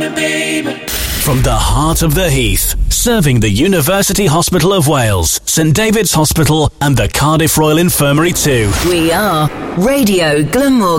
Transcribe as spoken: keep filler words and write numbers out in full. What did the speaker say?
baby. From the heart of the Heath, serving the University Hospital of Wales, St David's Hospital and the Cardiff Royal Infirmary too. We are Radio Glamorgan.